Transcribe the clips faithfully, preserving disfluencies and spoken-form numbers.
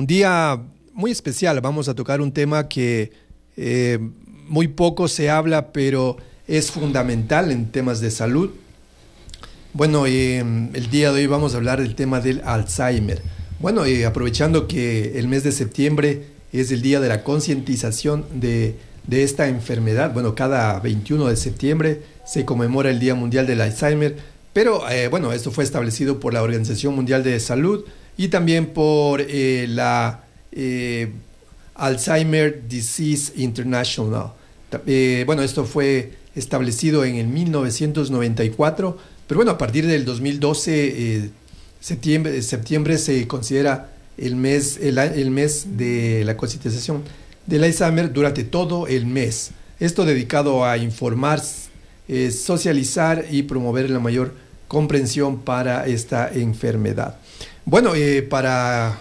un día muy especial. Vamos a tocar un tema que eh, muy poco se habla, pero es fundamental en temas de salud. Bueno, eh, el día de hoy vamos a hablar del tema del Alzheimer. Bueno, eh, aprovechando que el mes de septiembre es el día de la concientización de, de esta enfermedad. Bueno, cada veintiuno de septiembre se conmemora el Día Mundial del Alzheimer, pero eh, bueno, esto fue establecido por la Organización Mundial de Salud y también por eh, la eh, Alzheimer Disease International. Eh, bueno, esto fue establecido en el mil novecientos noventa y cuatro, pero bueno, a partir del dos mil doce, eh, septiembre, septiembre se considera el mes, el, el mes de la concientización del Alzheimer durante todo el mes. Esto dedicado a informar, eh, socializar y promover la mayor comprensión para esta enfermedad. Bueno, eh, para,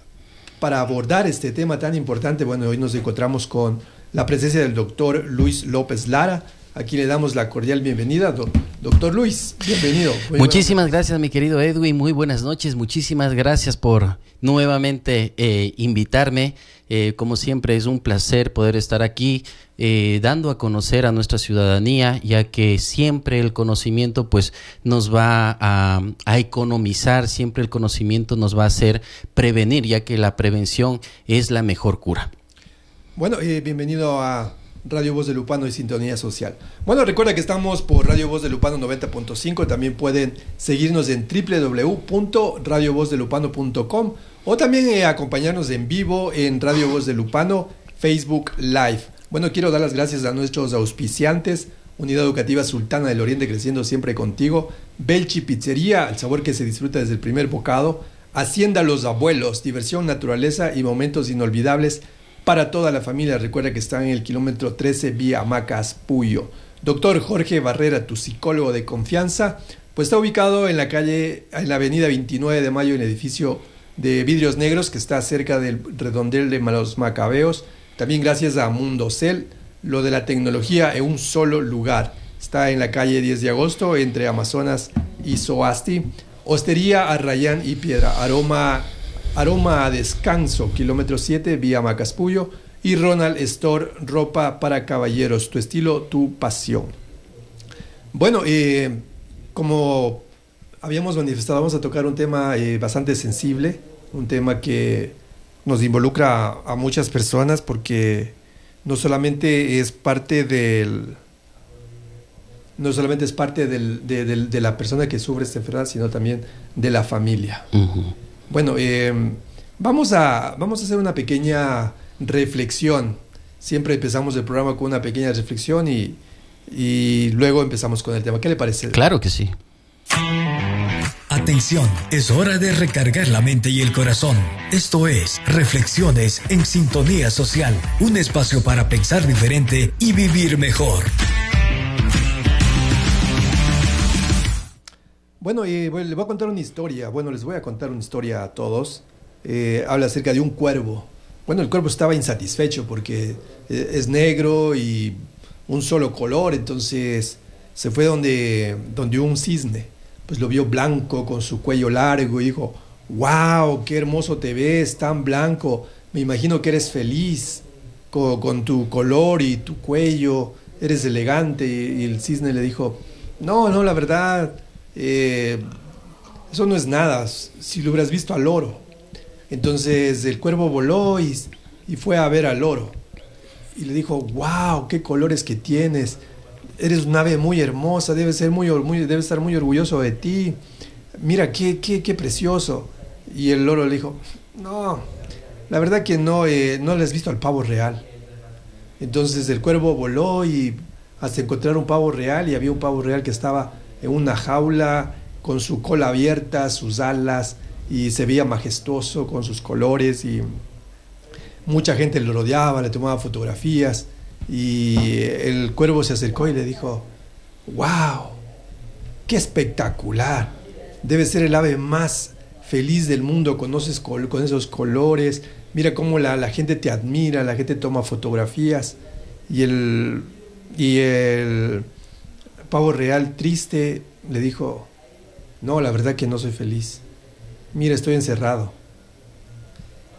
para abordar este tema tan importante, bueno, hoy nos encontramos con la presencia del doctor Luis López Lara. Aquí le damos la cordial bienvenida. Do, doctor Luis, bienvenido. Muy Muchísimas buenas. gracias, mi querido Edwin. Muy buenas noches. Muchísimas gracias por nuevamente eh, invitarme. Eh, como siempre, es un placer poder estar aquí eh, dando a conocer a nuestra ciudadanía, ya que siempre el conocimiento pues nos va a, a economizar, siempre el conocimiento nos va a hacer prevenir, ya que la prevención es la mejor cura. Bueno, eh, bienvenido a Radio Voz de Lupano y Sintonía Social. Bueno, recuerda que estamos por Radio Voz de Lupano noventa punto cinco. También pueden seguirnos en doble u doble u doble u punto radio voz de lupano punto com o también eh, acompañarnos en vivo en Radio Voz de Lupano Facebook Live. Bueno, quiero dar las gracias a nuestros auspiciantes: Unidad Educativa Sultana del Oriente, creciendo siempre contigo; Belchi Pizzería, el sabor que se disfruta desde el primer bocado; Hacienda Los Abuelos, diversión, naturaleza y momentos inolvidables para toda la familia. Recuerda que está en el kilómetro trece vía Macas Puyo. Doctor Jorge Barrera, tu psicólogo de confianza, pues está ubicado en la calle, en la avenida veintinueve de mayo, en el edificio de vidrios negros que está cerca del redondel de los Macabeos. También gracias a Mundocel, lo de la tecnología en un solo lugar. Está en la calle diez de agosto entre Amazonas y Soasti. Hostería Arrayán y Piedra, aroma Aroma a Descanso, kilómetro siete, vía Macaspullo; y Ronald Store, ropa para caballeros, tu estilo, tu pasión. Bueno, eh, como habíamos manifestado, vamos a tocar un tema eh, bastante sensible, un tema que nos involucra a, a muchas personas, porque no solamente es parte del... no solamente es parte del, de, de, de la persona que sufre esta enfermedad, sino también de la familia. Uh-huh. Bueno, eh, vamos, a, vamos a hacer una pequeña reflexión. Siempre empezamos el programa con una pequeña reflexión y, y luego empezamos con el tema. ¿Qué le parece? Claro que sí. Atención, es hora de recargar la mente y el corazón. Esto es Reflexiones en Sintonía Social, un espacio para pensar diferente y vivir mejor. Bueno, eh, bueno, les voy a contar una historia. Bueno, les voy a contar una historia a todos. Eh, habla acerca de un cuervo. Bueno, el cuervo estaba insatisfecho porque eh, es negro y un solo color, entonces se fue donde, donde un cisne. Pues lo vio blanco con su cuello largo y dijo: ¡Wow! ¡Qué hermoso te ves, tan blanco! Me imagino que eres feliz con, con tu color y tu cuello, eres elegante. Y, y el cisne le dijo: No, no, la verdad... Eh, eso no es nada, si lo hubieras visto al loro. Entonces el cuervo voló y, y fue a ver al loro y le dijo: wow, qué colores que tienes, eres un ave muy hermosa, debes ser muy, muy, debes estar muy orgulloso de ti, mira qué, qué, qué precioso. Y el loro le dijo: no, la verdad que no, eh, no le has visto al pavo real. Entonces el cuervo voló y hasta encontrar un pavo real, y había un pavo real que estaba en una jaula con su cola abierta, sus alas, y se veía majestuoso con sus colores, y mucha gente lo rodeaba, le tomaba fotografías, y el cuervo se acercó y le dijo: ¡wow! ¡Qué espectacular! Debe ser el ave más feliz del mundo con esos, con esos colores, mira cómo la, la gente te admira, la gente toma fotografías. Y el, y el pavo real, triste, le dijo: no, la verdad que no soy feliz, mira, estoy encerrado.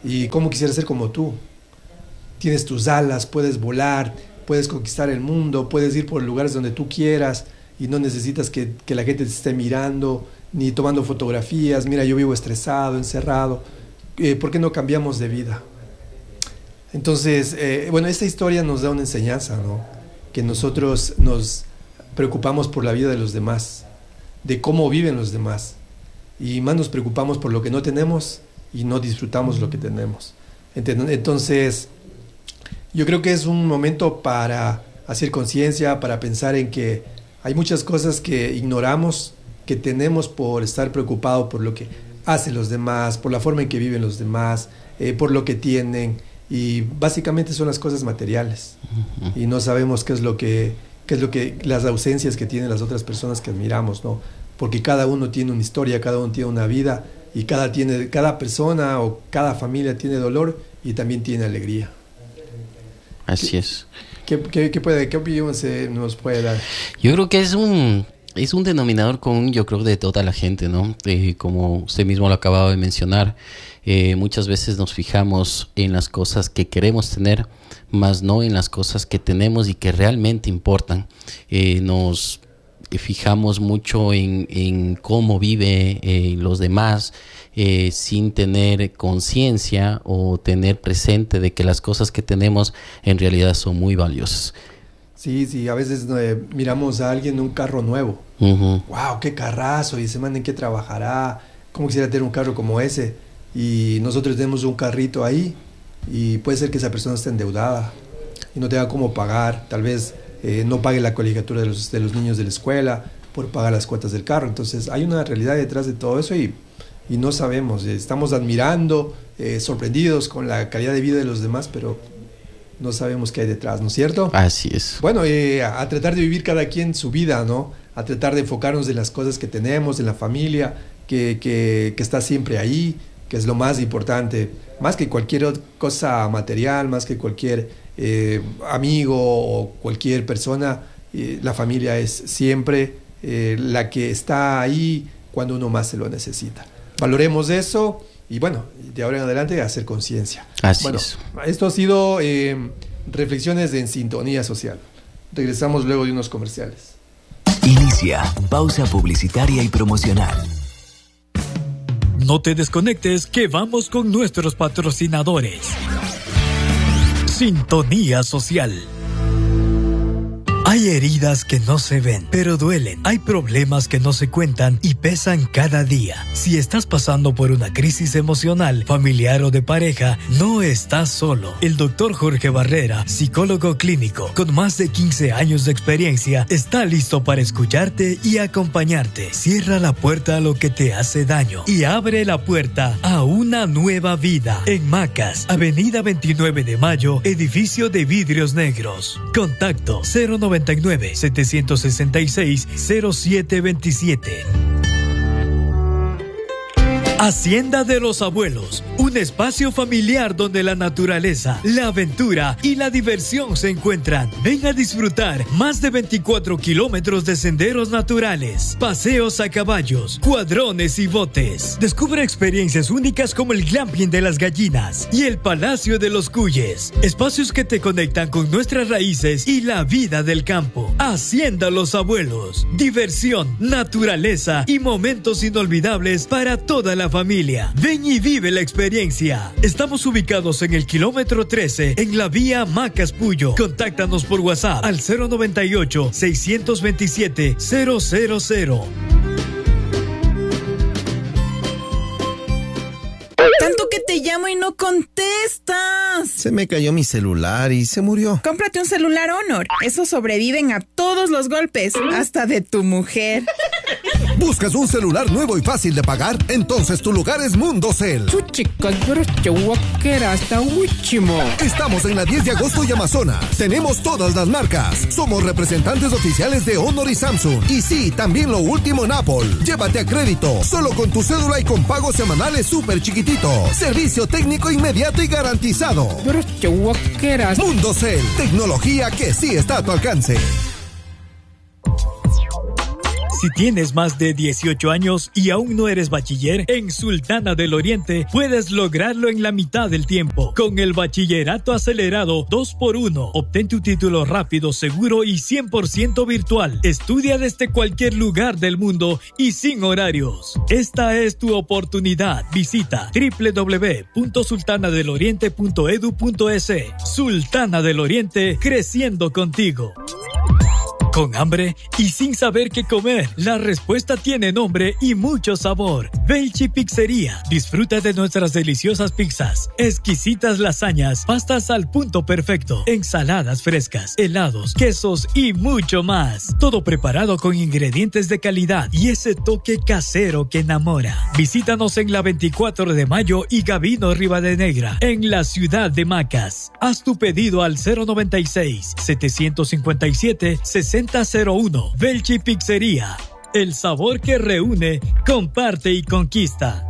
y cómo quisiera ser como tú. Tienes tus alas, puedes volar, puedes conquistar el mundo, puedes ir por lugares donde tú quieras y no necesitas que, que la gente te esté mirando ni tomando fotografías. Mira, yo vivo estresado, encerrado. Eh, ¿Por qué no cambiamos de vida? Entonces, eh, bueno, esta historia nos da una enseñanza, ¿no? Que nosotros nos preocupamos por la vida de los demás, de cómo viven los demás, y más nos preocupamos por lo que no tenemos y no disfrutamos lo que tenemos. Entonces, yo creo que es un momento para hacer conciencia, para pensar en que hay muchas cosas que ignoramos, que tenemos por estar preocupados por lo que hacen los demás, por la forma en que viven los demás, eh, por lo que tienen, y básicamente son las cosas materiales. Uh-huh. Y no sabemos qué es lo que, qué es lo que, las ausencias que tienen las otras personas que admiramos, ¿no? Porque cada uno tiene una historia, cada uno tiene una vida, y cada, tiene, cada persona o cada familia tiene dolor y también tiene alegría. Así es. ¿Qué, qué, qué, puede, qué opinión se nos puede dar? Yo creo que es un, es un denominador común, yo creo, de toda la gente, ¿no? Eh, como usted mismo lo acababa de mencionar, eh, muchas veces nos fijamos en las cosas que queremos tener, más no en las cosas que tenemos y que realmente importan. Eh, nos fijamos mucho en, en cómo vive eh, los demás, eh, sin tener conciencia o tener presente de que las cosas que tenemos en realidad son muy valiosas. Sí, sí, a veces eh, miramos a alguien en un carro nuevo. Uh-huh. ¡Wow, qué carrazo! Y se manda en qué trabajará. ¿Cómo quisiera tener un carro como ese? Y nosotros tenemos un carrito ahí y puede ser que esa persona esté endeudada y no tenga cómo pagar. Tal vez eh, no pague la colegiatura de los, de los niños de la escuela por pagar las cuotas del carro. Entonces hay una realidad detrás de todo eso y, y no sabemos. Estamos admirando, eh, sorprendidos con la calidad de vida de los demás, pero no sabemos qué hay detrás, ¿no es cierto? Así es. Bueno, eh, a, a tratar de vivir cada quien su vida, ¿no? A tratar de enfocarnos en las cosas que tenemos, en la familia, que, que, que está siempre ahí, que es lo más importante, más que cualquier cosa material, más que cualquier eh, amigo o cualquier persona, eh, la familia es siempre eh, la que está ahí cuando uno más se lo necesita. Valoremos eso y bueno, de ahora en adelante hacer conciencia. Así bueno, es. Esto ha sido eh, Reflexiones de En Sintonía Social. Regresamos luego de unos comerciales. Inicia pausa publicitaria y promocional. No te desconectes, que vamos con nuestros patrocinadores. Sintonía Social. Hay heridas que no se ven, pero duelen. Hay problemas que no se cuentan y pesan cada día. Si estás pasando por una crisis emocional, familiar o de pareja, no estás solo. El doctor Jorge Barrera, psicólogo clínico, con más de quince años de experiencia, está listo para escucharte y acompañarte. Cierra la puerta a lo que te hace daño y abre la puerta a una nueva vida. En Macas, Avenida veintinueve de Mayo, edificio de vidrios negros. Contacto cero noventa y nueve, setecientos sesenta y seis, cero siete veintisiete. Hacienda de los Abuelos, un espacio familiar donde la naturaleza, la aventura y la diversión se encuentran. Ven a disfrutar más de veinticuatro kilómetros de senderos naturales, paseos a caballos, cuadrones y botes. Descubre experiencias únicas como el glamping de las gallinas y el Palacio de los Cuyes, espacios que te conectan con nuestras raíces y la vida del campo. Hacienda Los Abuelos, diversión, naturaleza y momentos inolvidables para toda la familia. Ven y vive la experiencia. Estamos ubicados en el kilómetro trece, en la vía Macas Puyo. Contáctanos por WhatsApp al cero noventa y ocho, seiscientos veintisiete, cero cero cero. Tanto que te llamo y no contestas. Se me cayó mi celular y se murió. Cómprate un celular Honor. Esos sobreviven a todos los golpes, hasta de tu mujer. ¿Buscas un celular nuevo y fácil de pagar? Entonces tu lugar es Mundocel. Estamos en la diez de agosto y Amazonas. Tenemos todas las marcas. Somos representantes oficiales de Honor y Samsung. Y sí, también lo último en Apple. Llévate a crédito, solo con tu cédula y con pagos semanales súper chiquititos. Servicio técnico inmediato y garantizado. Mundocel, tecnología que sí está a tu alcance. Si tienes más de dieciocho años y aún no eres bachiller, en Sultana del Oriente puedes lograrlo en la mitad del tiempo. Con el bachillerato acelerado dos por uno, obtén tu título rápido, seguro y cien por ciento virtual. Estudia desde cualquier lugar del mundo y sin horarios. Esta es tu oportunidad. Visita doble u doble u doble u punto sultana del oriente punto e d u punto e s. Sultana del Oriente, creciendo contigo. ¿Con hambre y sin saber qué comer? La respuesta tiene nombre y mucho sabor. Velchi Pizzería. Disfruta de nuestras deliciosas pizzas, exquisitas lasañas, pastas al punto perfecto, ensaladas frescas, helados, quesos y mucho más. Todo preparado con ingredientes de calidad y ese toque casero que enamora. Visítanos en la veinticuatro de mayo y Gavino Rivadeneira, en la ciudad de Macas. Haz tu pedido al cero noventa y seis, setecientos cincuenta y siete, sesenta cero uno. Velchi Pizzería. El sabor que reúne, comparte y conquista.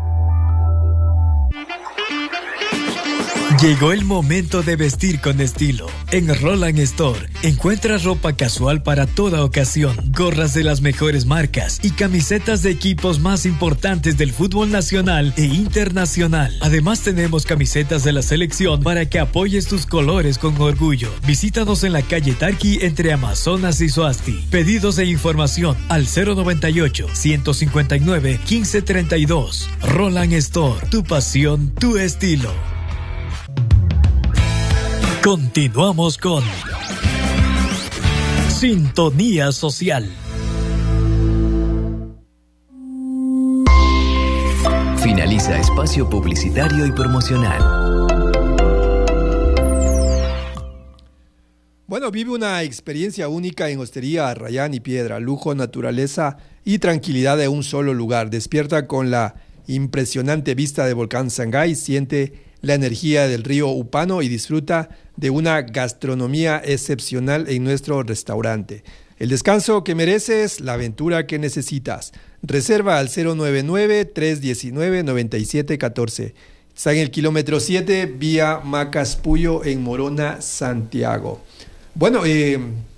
Llegó el momento de vestir con estilo. En Roland Store encuentras ropa casual para toda ocasión, gorras de las mejores marcas y camisetas de equipos más importantes del fútbol nacional e internacional. Además tenemos camisetas de la selección para que apoyes tus colores con orgullo. Visítanos en la calle Tarqui entre Amazonas y Soasti. Pedidos e información al cero noventa y ocho, ciento cincuenta y nueve, quince treinta y dos. Roland Store, tu pasión, tu estilo. Continuamos con Sintonía Social. Finaliza espacio publicitario y promocional. Bueno, vive una experiencia única en Hostería Arrayán y Piedra, lujo, naturaleza y tranquilidad de un solo lugar. Despierta con la impresionante vista del volcán Sangay, siente la energía del río Upano y disfruta de una gastronomía excepcional en nuestro restaurante. El descanso que mereces, la aventura que necesitas. Reserva al cero nueve nueve, tres uno nueve, nueve siete uno cuatro. Está en el kilómetro siete, vía Macas Puyo, en Morona, Santiago. Bueno, eh,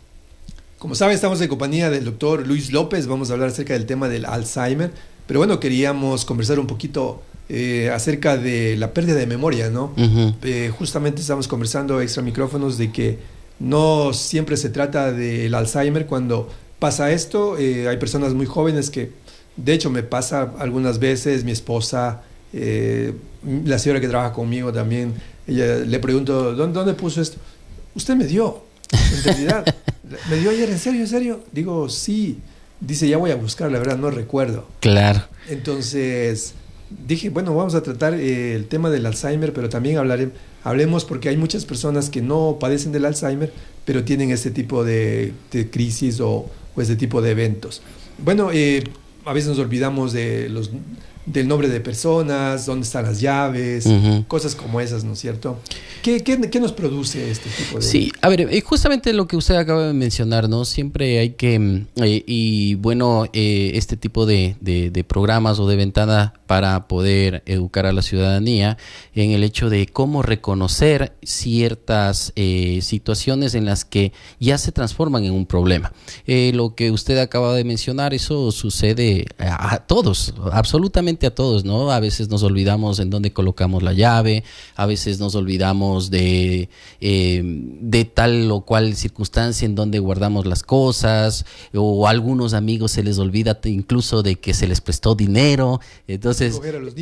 como saben, estamos en compañía del doctor Luis López. Vamos a hablar acerca del tema del Alzheimer. Pero bueno, queríamos conversar un poquito Eh, acerca de la pérdida de memoria, ¿no? Uh-huh. Eh, justamente estamos conversando extra micrófonos de que no siempre se trata del Alzheimer cuando pasa esto. Eh, hay personas muy jóvenes que, de hecho, me pasa algunas veces, mi esposa, eh, la señora que trabaja conmigo también, ella, le pregunto, ¿dónde, ¿dónde puso esto? Usted me dio, en realidad, ¿me dio ayer? ¿En serio, en serio? Digo, sí. Dice, ya voy a buscar, la verdad, no recuerdo. Claro. Entonces dije, bueno, vamos a tratar eh, el tema del Alzheimer, pero también hablaré, hablemos porque hay muchas personas que no padecen del Alzheimer, pero tienen este tipo de, de crisis o, o este tipo de eventos. Bueno, eh, a veces nos olvidamos de los, del nombre de personas, dónde están las llaves, uh-huh. cosas como esas, ¿no es cierto? ¿Qué, qué, qué nos produce este tipo de...? Sí, a ver, eh, justamente lo que usted acaba de mencionar, ¿no? Siempre hay que, eh, y bueno, eh, este tipo de, de, de programas o de ventana para poder educar a la ciudadanía en el hecho de cómo reconocer ciertas eh, situaciones en las que ya se transforman en un problema. Eh, lo que usted acaba de mencionar, eso sucede a, a todos, absolutamente a todos, ¿no? A veces nos olvidamos en dónde colocamos la llave, a veces nos olvidamos de, eh, de tal o cual circunstancia en donde guardamos las cosas, o a algunos amigos se les olvida incluso de que se les prestó dinero. Entonces,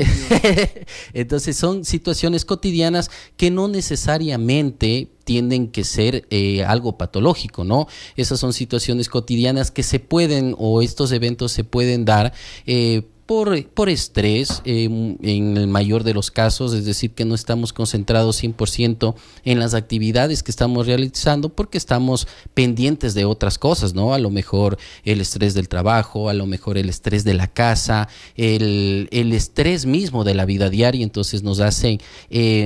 entonces son situaciones cotidianas que no necesariamente tienden que ser eh, algo patológico, ¿no? Esas son situaciones cotidianas que se pueden, o estos eventos se pueden dar eh, Por, por estrés, eh, en el mayor de los casos, es decir, que no estamos concentrados cien por ciento en las actividades que estamos realizando porque estamos pendientes de otras cosas, ¿no? A lo mejor el estrés del trabajo, a lo mejor el estrés de la casa, el, el estrés mismo de la vida diaria, entonces nos hace... Eh,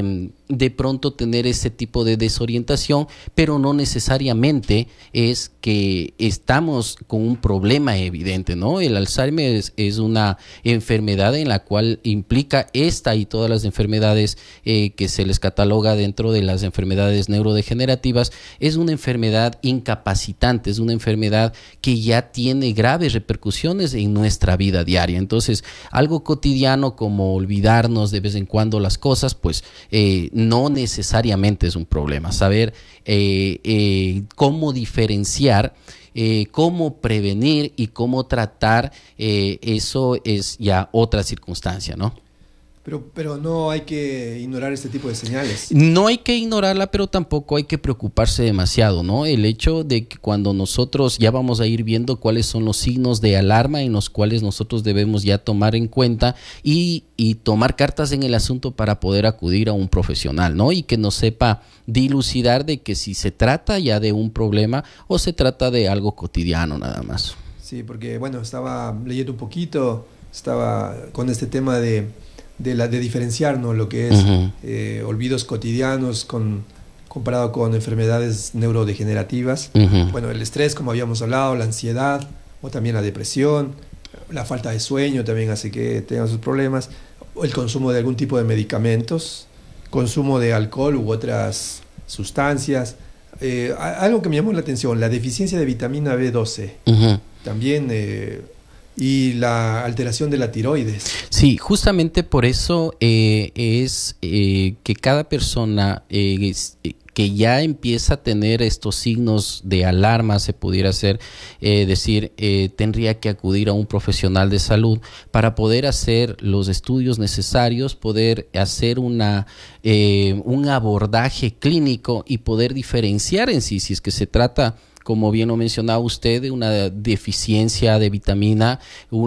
de pronto tener ese tipo de desorientación, pero no necesariamente es que estamos con un problema evidente, ¿no? El Alzheimer es, es una enfermedad en la cual implica esta y todas las enfermedades eh, que se les cataloga dentro de las enfermedades neurodegenerativas. Es una enfermedad incapacitante, es una enfermedad que ya tiene graves repercusiones en nuestra vida diaria. Entonces, algo cotidiano como olvidarnos de vez en cuando las cosas, pues eh, no necesariamente es un problema. Saber eh, eh, cómo diferenciar, eh, cómo prevenir y cómo tratar, eh, eso es ya otra circunstancia, ¿no? Pero, pero no hay que ignorar este tipo de señales. No hay que ignorarla, pero tampoco hay que preocuparse demasiado, ¿no? El hecho de que cuando nosotros ya vamos a ir viendo cuáles son los signos de alarma en los cuales nosotros debemos ya tomar en cuenta y, y tomar cartas en el asunto para poder acudir a un profesional, ¿no? Y que nos sepa dilucidar de que si se trata ya de un problema o se trata de algo cotidiano nada más. Sí, porque bueno, estaba leyendo un poquito, estaba con este tema de... de la de diferenciar, ¿no? Lo que es uh-huh. eh, olvidos cotidianos con, comparado con enfermedades neurodegenerativas. Uh-huh. Bueno, el estrés, como habíamos hablado, la ansiedad o también la depresión, la falta de sueño también hace que tengan sus problemas, el consumo de algún tipo de medicamentos, consumo de alcohol u otras sustancias. Eh, algo que me llamó la atención, la deficiencia de vitamina B doce. Uh-huh. También... Eh, y la alteración de la tiroides. Sí, justamente por eso eh, es eh, que cada persona eh, es, eh, que ya empieza a tener estos signos de alarma, se pudiera hacer, eh, decir, eh, tendría que acudir a un profesional de salud para poder hacer los estudios necesarios, poder hacer una eh, un abordaje clínico y poder diferenciar en sí si es que se trata, como bien lo mencionaba usted, de una deficiencia de vitamina,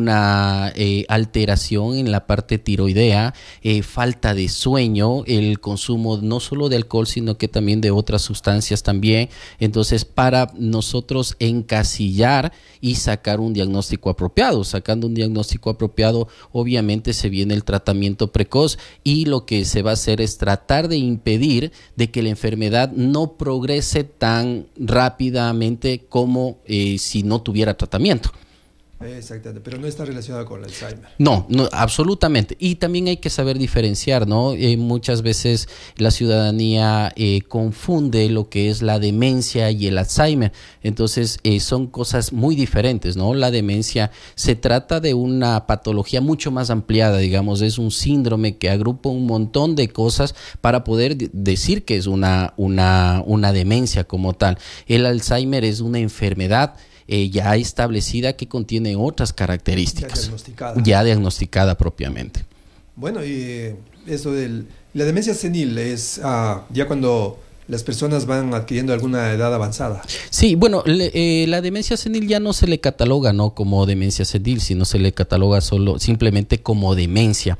una eh, alteración en la parte tiroidea, eh, falta de sueño, el consumo no solo de alcohol, sino que también de otras sustancias también. Entonces, para nosotros encasillar y sacar un diagnóstico apropiado, sacando un diagnóstico apropiado, obviamente se viene el tratamiento precoz y lo que se va a hacer es tratar de impedir de que la enfermedad no progrese tan rápidamente como eh, si no tuviera tratamiento. Exactamente, pero no está relacionado con el Alzheimer. No, no, absolutamente. Y también hay que saber diferenciar, ¿no? Eh, muchas veces la ciudadanía eh, confunde lo que es la demencia y el Alzheimer. Entonces, eh, son cosas muy diferentes, ¿no? La demencia se trata de una patología mucho más ampliada, digamos, es un síndrome que agrupa un montón de cosas para poder d- decir que es una, una, una demencia como tal. El Alzheimer es una enfermedad Eh, ya establecida que contiene otras características. Ya diagnosticada. Ya diagnosticada propiamente. Bueno, y eh, eso de la demencia senil es ah, ya cuando las personas van adquiriendo alguna edad avanzada. Sí, bueno, le, eh, la demencia senil ya no se le cataloga, ¿no?, como demencia senil, sino se le cataloga solo simplemente como demencia.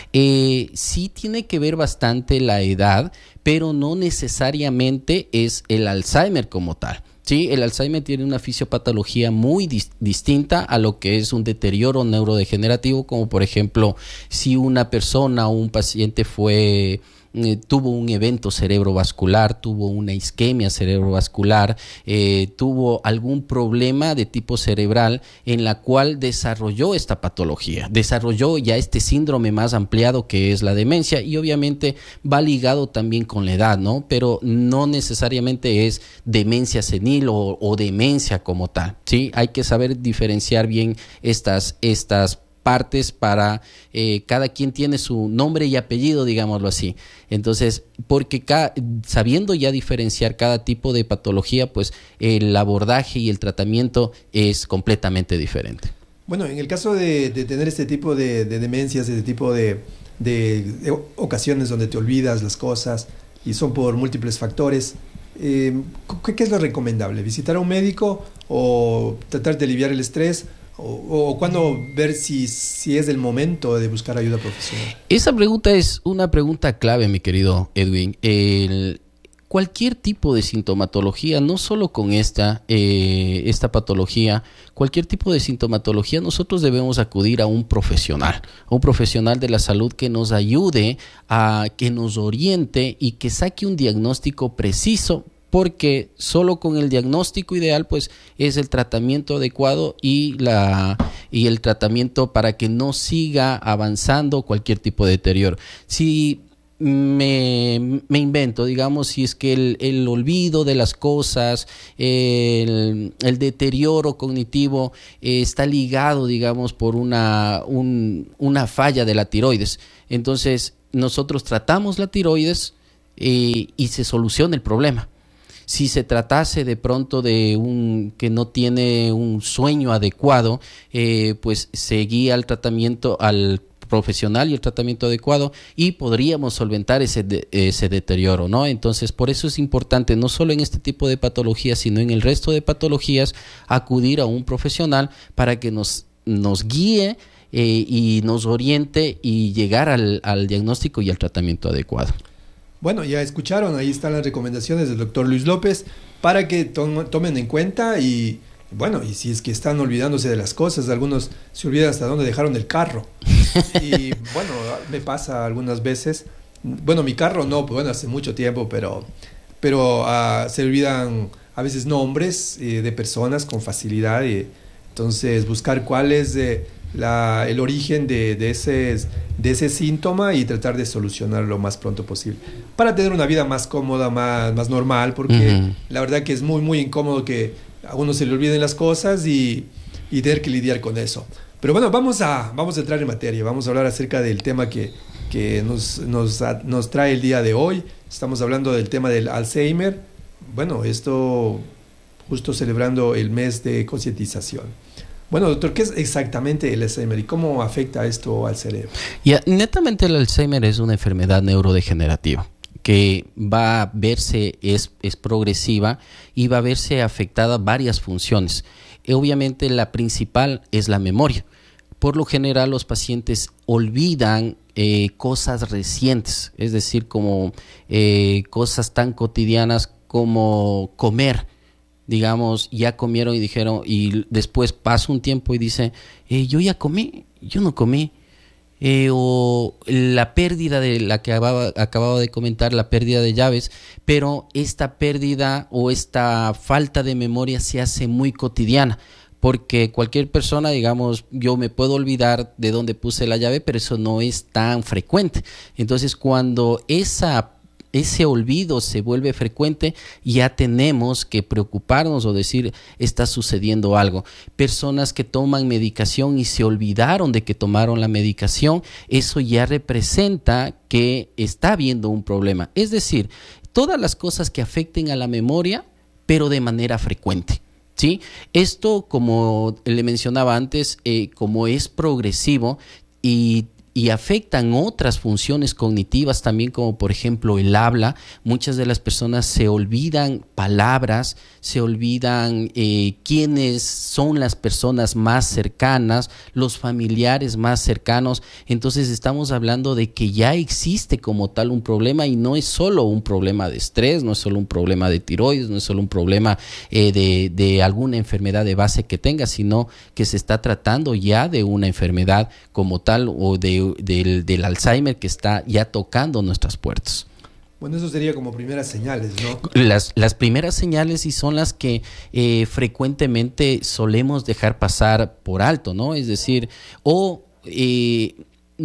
Eh, sí tiene que ver bastante la edad, pero no necesariamente es el Alzheimer como tal. Sí, el Alzheimer tiene una fisiopatología muy dis- distinta a lo que es un deterioro neurodegenerativo, como por ejemplo, si una persona o un paciente fue... Eh, tuvo un evento cerebrovascular, tuvo una isquemia cerebrovascular, eh, tuvo algún problema de tipo cerebral en la cual desarrolló esta patología, desarrolló ya este síndrome más ampliado que es la demencia, y obviamente va ligado también con la edad, ¿no? Pero no necesariamente es demencia senil o, o demencia como tal, ¿sí? Hay que saber diferenciar bien estas, estas partes para eh, cada quien tiene su nombre y apellido, digámoslo así. Entonces, porque ca- sabiendo ya diferenciar cada tipo de patología, pues el abordaje y el tratamiento es completamente diferente. Bueno, en el caso de, de tener este tipo de, de demencias, este tipo de, de, de ocasiones donde te olvidas las cosas y son por múltiples factores, eh, ¿qué, ¿qué es lo recomendable? ¿Visitar a un médico o tratar de aliviar el estrés? ¿O, o cuándo ver si, si es el momento de buscar ayuda profesional? Esa pregunta es una pregunta clave, mi querido Edwin. El, cualquier tipo de sintomatología, no solo con esta, eh, esta patología, cualquier tipo de sintomatología, nosotros debemos acudir a un profesional, a un profesional de la salud que nos ayude, a que nos oriente y que saque un diagnóstico preciso, porque solo con el diagnóstico ideal pues es el tratamiento adecuado y la y el tratamiento para que no siga avanzando cualquier tipo de deterioro. Si me, me invento, digamos, si es que el, el olvido de las cosas, el, el deterioro cognitivo eh, está ligado, digamos, por una, un, una falla de la tiroides, entonces nosotros tratamos la tiroides eh, y se soluciona el problema. Si se tratase de pronto de un que no tiene un sueño adecuado, eh, pues se guía al tratamiento, al profesional y el tratamiento adecuado, y podríamos solventar ese, de, ese deterioro, ¿no? Entonces, por eso es importante, no solo en este tipo de patologías, sino en el resto de patologías, acudir a un profesional para que nos, nos guíe eh, y nos oriente y llegar al, al diagnóstico y al tratamiento adecuado. Bueno, ya escucharon, ahí están las recomendaciones del doctor Luis López para que to- tomen en cuenta y, bueno, y si es que están olvidándose de las cosas, algunos se olvidan hasta dónde dejaron el carro. Y bueno, me pasa algunas veces, bueno, mi carro no, pues bueno, hace mucho tiempo, pero, pero uh, se olvidan a veces nombres eh, de personas con facilidad, y entonces buscar cuál es eh, la, el origen de, de, ese, de ese síntoma y tratar de solucionarlo lo más pronto posible para tener una vida más cómoda, más, más normal, porque uh-huh. la verdad que es muy, muy incómodo que a uno se le olviden las cosas y, y tener que lidiar con eso. Pero bueno, vamos a, vamos a entrar en materia, vamos a hablar acerca del tema que, que nos, nos, nos trae el día de hoy. Estamos hablando del tema del Alzheimer. Bueno, esto justo celebrando el mes de concientización. Bueno, doctor, ¿qué es exactamente el Alzheimer y cómo afecta esto al cerebro? Ya, netamente el Alzheimer es una enfermedad neurodegenerativa que va a verse, es, es progresiva y va a verse afectada varias funciones. Y obviamente la principal es la memoria. Por lo general los pacientes olvidan eh, cosas recientes, es decir, como eh, cosas tan cotidianas como comer. Digamos, ya comieron y dijeron, y después pasa un tiempo y dice, eh, yo ya comí, yo no comí. Eh, o la pérdida de la que acababa, acababa de comentar, la pérdida de llaves, pero esta pérdida o esta falta de memoria se hace muy cotidiana, porque cualquier persona, digamos, yo me puedo olvidar de dónde puse la llave, pero eso no es tan frecuente. Entonces, cuando esa ese olvido se vuelve frecuente, ya tenemos que preocuparnos o decir, está sucediendo algo. Personas que toman medicación y se olvidaron de que tomaron la medicación, eso ya representa que está habiendo un problema. Es decir, todas las cosas que afecten a la memoria, pero de manera frecuente. ¿Sí? Esto, como le mencionaba antes, eh, como es progresivo y y afectan otras funciones cognitivas también, como por ejemplo el habla. Muchas de las personas se olvidan palabras, se olvidan eh, quiénes son las personas más cercanas, los familiares más cercanos. Entonces estamos hablando de que ya existe como tal un problema, y no es solo un problema de estrés, no es solo un problema de tiroides, no es solo un problema eh, de, de alguna enfermedad de base que tenga, sino que se está tratando ya de una enfermedad como tal, o de Del, del Alzheimer, que está ya tocando nuestras puertas. Bueno, eso sería como primeras señales, ¿no? Las, las primeras señales, y son las que eh, frecuentemente solemos dejar pasar por alto, ¿no? Es decir, o eh,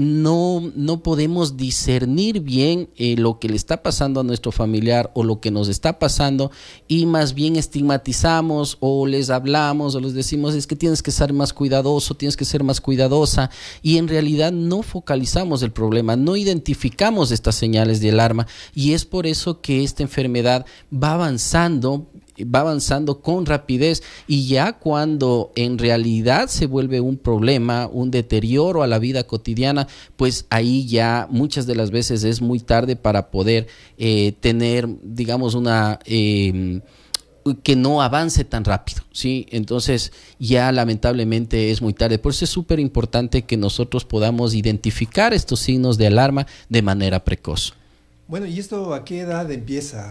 no, no podemos discernir bien eh, lo que le está pasando a nuestro familiar o lo que nos está pasando, y más bien estigmatizamos o les hablamos o les decimos, es que tienes que ser más cuidadoso, tienes que ser más cuidadosa, y en realidad no focalizamos el problema, no identificamos estas señales de alarma, y es por eso que esta enfermedad va avanzando va avanzando con rapidez, y ya cuando en realidad se vuelve un problema, un deterioro a la vida cotidiana, pues ahí ya muchas de las veces es muy tarde para poder eh, tener, digamos, una eh, que no avance tan rápido, ¿sí? Entonces ya lamentablemente es muy tarde. Por eso es súper importante que nosotros podamos identificar estos signos de alarma de manera precoz. Bueno, ¿y esto a qué edad empieza?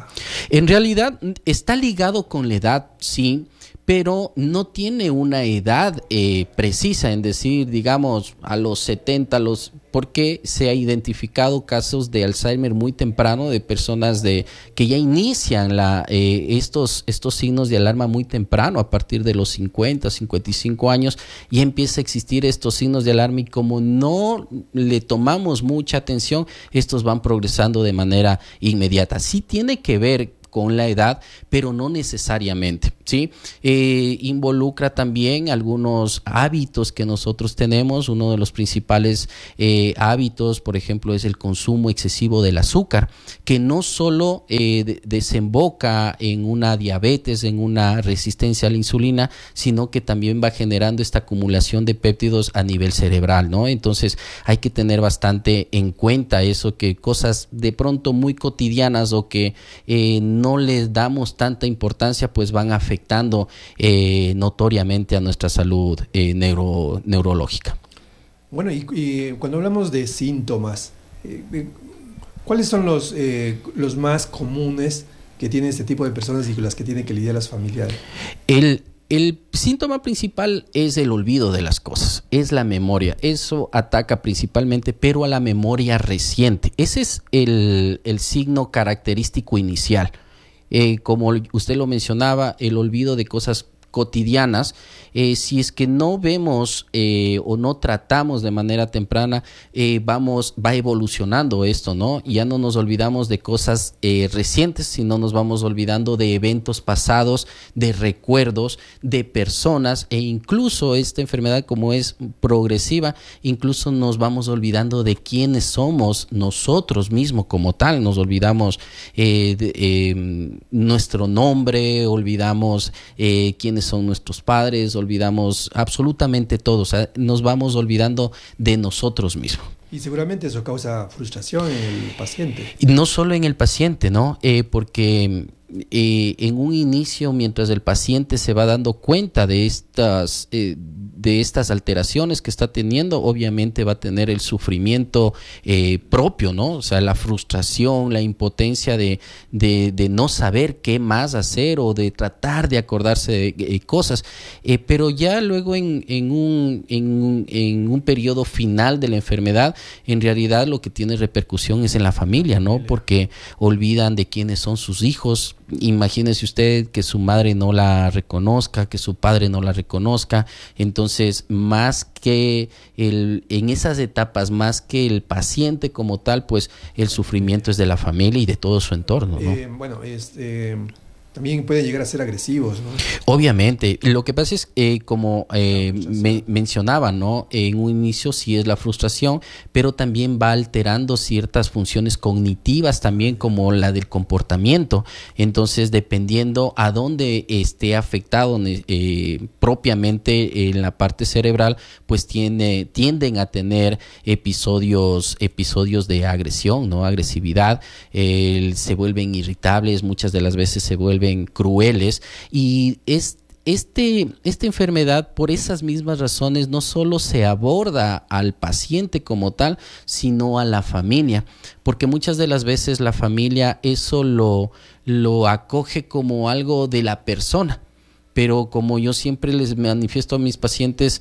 En realidad está ligado con la edad, sí, pero no tiene una edad eh, precisa, en decir, digamos, a los setenta, los, porque se ha identificado casos de Alzheimer muy temprano de personas de que ya inician la, eh, estos, estos signos de alarma muy temprano, a partir de los cincuenta, cincuenta y cinco años, y empieza a existir estos signos de alarma, y como no le tomamos mucha atención, estos van progresando de manera inmediata. Sí tiene que ver con la edad, pero no necesariamente, ¿sí? Eh, involucra también algunos hábitos que nosotros tenemos. Uno de los principales eh, hábitos, por ejemplo, es el consumo excesivo del azúcar, que no solo eh, de- desemboca en una diabetes, en una resistencia a la insulina, sino que también va generando esta acumulación de péptidos a nivel cerebral, ¿no? Entonces hay que tener bastante en cuenta eso, que cosas de pronto muy cotidianas o que eh, no les damos tanta importancia, pues van afectando eh, notoriamente a nuestra salud eh, neuro, neurológica. Bueno, y, y cuando hablamos de síntomas, eh, eh, ¿cuáles son los, eh, los más comunes que tienen este tipo de personas y con las que tienen que lidiar las familiares? El, el síntoma principal es el olvido de las cosas, es la memoria. Eso ataca principalmente, pero a la memoria reciente. Ese es el, el signo característico inicial. Eh, como usted lo mencionaba, el olvido de cosas cotidianas. Eh, si es que no vemos eh, o no tratamos de manera temprana, eh, vamos, va evolucionando esto, ¿no? Ya no nos olvidamos de cosas eh, recientes, sino nos vamos olvidando de eventos pasados, de recuerdos, de personas, e incluso esta enfermedad, como es progresiva, incluso nos vamos olvidando de quiénes somos nosotros mismos como tal. Nos olvidamos eh, de, eh, nuestro nombre, olvidamos eh, quiénes son nuestros padres, olvidamos absolutamente todo, o sea, nos vamos olvidando de nosotros mismos. Y seguramente eso causa frustración en el paciente. Y no solo en el paciente, ¿no? Eh, porque eh, en un inicio, mientras el paciente se va dando cuenta de estas, eh, de estas alteraciones que está teniendo, obviamente va a tener el sufrimiento eh, propio, ¿no? O sea, la frustración, la impotencia de, de, de no saber qué más hacer o de tratar de acordarse de eh, cosas. Eh, pero ya luego en, en, un, en, un, en un periodo final de la enfermedad, en realidad lo que tiene repercusión es en la familia, ¿no? Porque olvidan de quiénes son sus hijos. Imagínese usted que su madre no la reconozca, que su padre no la reconozca. Entonces, más que el, en esas etapas, más que el paciente como tal, pues el sufrimiento es de la familia y de todo su entorno, ¿no? Eh, bueno, este, también pueden llegar a ser agresivos, ¿no? Obviamente, lo que pasa es eh, como eh, me, mencionaba, ¿no? En un inicio sí es la frustración, pero también va alterando ciertas funciones cognitivas también, como la del comportamiento. Entonces, dependiendo a dónde esté afectado eh, propiamente en la parte cerebral, pues tiene, tienden a tener episodios, episodios de agresión, ¿no? Agresividad, eh, se vuelven irritables, muchas de las veces se vuelven crueles, y es Este, esta enfermedad, por esas mismas razones, no solo se aborda al paciente como tal, sino a la familia, porque muchas de las veces la familia eso lo, lo acoge como algo de la persona, pero como yo siempre les manifiesto a mis pacientes,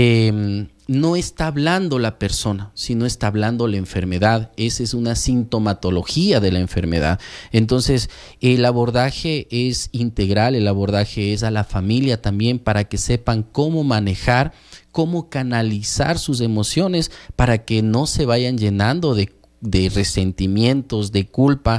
eh, no está hablando la persona, sino está hablando la enfermedad. Esa es una sintomatología de la enfermedad. Entonces, el abordaje es integral, el abordaje es a la familia también, para que sepan cómo manejar, cómo canalizar sus emociones, para que no se vayan llenando de de resentimientos, de culpa.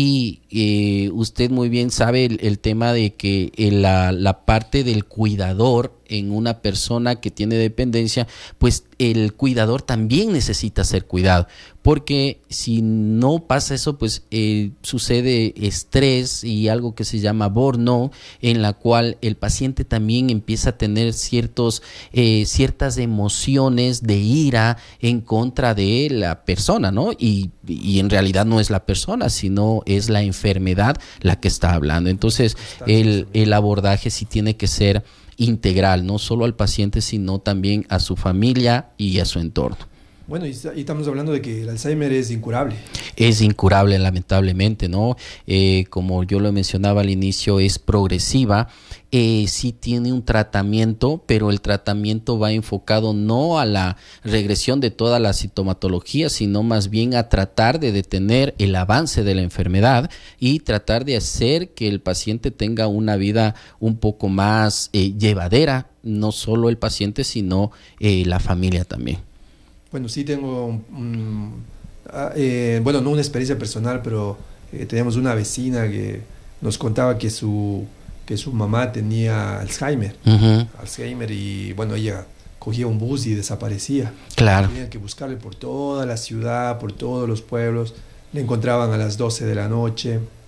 Y eh, usted muy bien sabe el, el tema de que el, la, la parte del cuidador en una persona que tiene dependencia, pues el cuidador también necesita ser cuidado, porque si no pasa eso, pues eh, sucede estrés y algo que se llama burnout, en la cual el paciente también empieza a tener ciertos, eh, ciertas emociones de ira en contra de la persona, ¿no? Y, y en realidad no es la persona, sino es la enfermedad la que está hablando. Entonces, el, el abordaje sí tiene que ser integral, no solo al paciente, sino también a su familia y a su entorno. Bueno, y, y estamos hablando de que el Alzheimer es incurable. Es incurable, lamentablemente, ¿no? Eh, como yo lo mencionaba al inicio, es progresiva. Eh, sí tiene un tratamiento, pero el tratamiento va enfocado no a la regresión de toda la sintomatología, sino más bien a tratar de detener el avance de la enfermedad y tratar de hacer que el paciente tenga una vida un poco más eh, llevadera, no solo el paciente, sino eh, la familia también. Bueno, sí tengo, um, eh, bueno, no una experiencia personal, pero eh, teníamos una vecina que nos contaba que su, que su mamá tenía Alzheimer, uh-huh. Alzheimer y bueno, ella cogía un bus y desaparecía. Claro. Tenían que buscarle por toda la ciudad, por todos los pueblos, le encontraban a las doce de la noche.